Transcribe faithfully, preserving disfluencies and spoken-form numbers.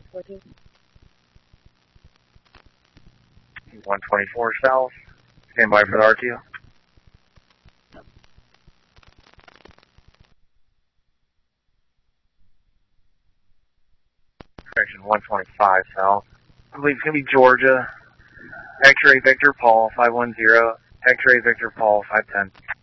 fourteen. one twenty-four south. Stand by for the R T O. Correction, one twenty-five south. I believe it's going to be Georgia. X-ray Victor Paul, five one zero. X-ray Victor Paul, five ten.